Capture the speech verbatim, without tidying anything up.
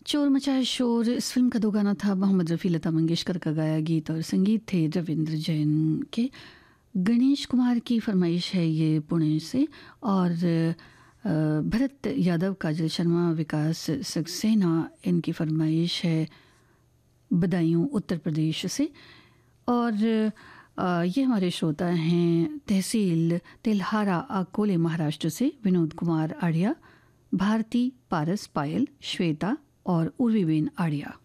चोर मचाए शोर इस फिल्म का दो गाना था। मोहम्मद रफ़ी, लता मंगेशकर का गाया गीत और संगीत थे रविंद्र जैन के। गणेश कुमार की फरमाइश है ये पुणे से, और भरत यादव, काजल शर्मा, विकास सक्सेना, इनकी फरमाइश है बदायूं उत्तर प्रदेश से। और ये हमारे श्रोता हैं तहसील तिलहारा अकोले महाराष्ट्र से विनोद कुमार आर्या, भारती, पारस, पायल, श्वेता और उर्वीबेन आर्या।